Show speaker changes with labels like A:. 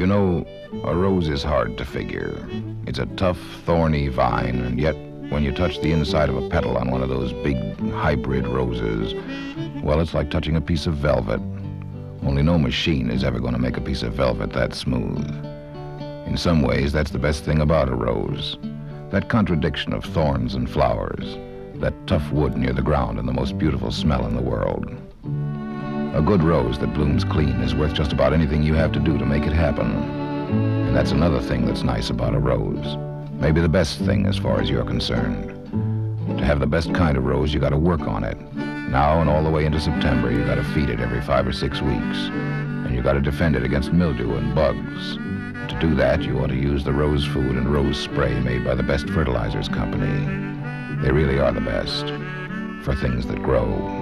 A: You know, a rose is hard to figure. It's a tough, thorny vine, and yet when you touch the inside of a petal on one of those big hybrid roses, well, it's like touching a piece of velvet. Only no machine is ever going to make a piece of velvet that smooth. In some ways, that's the best thing about a rose. That contradiction of thorns and flowers, that tough wood near the ground and the most beautiful smell in the world. A good rose that blooms clean is worth just about anything you have to do to make it happen. And that's another thing that's nice about a rose. Maybe the best thing as far as you're concerned. To have the best kind of rose, you got to work on it. Now and all the way into September, you got to feed it every 5 or 6 weeks. And you got to defend it against mildew and bugs. To do that, you ought to use the rose food and rose spray made by the best fertilizers company. They really are the best for things that grow.